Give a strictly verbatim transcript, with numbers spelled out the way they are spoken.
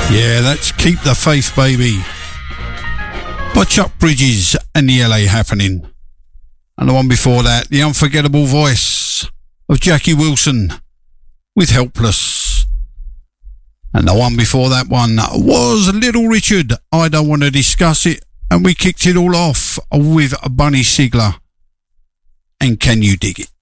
Yeah, that's Keep the Faith, baby, by Chuck Bridges and the L A Happening. And the one before that, the unforgettable voice of Jackie Wilson with Helpless. And the one before that one was Little Richard, I Don't Want to Discuss It. And we kicked it all off with Bunny Sigler and Can You Dig It?